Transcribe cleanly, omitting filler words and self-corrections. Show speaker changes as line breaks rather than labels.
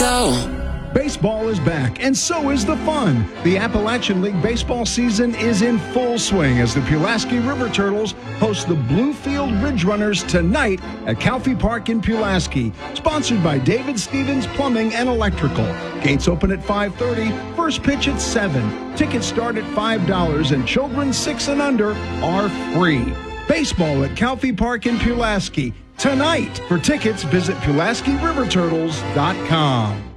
go.
Baseball is back, and so is the fun. The Appalachian League baseball season is in full swing as the Pulaski River Turtles host the Bluefield Ridge Runners tonight at Calfee Park in Pulaski. Sponsored by David Stevens Plumbing and Electrical. Gates open at 5:30, first pitch at 7. Tickets start at $5, and children 6 and under are free. Baseball at Calfee Park in Pulaski tonight. For tickets, visit PulaskiRiverTurtles.com.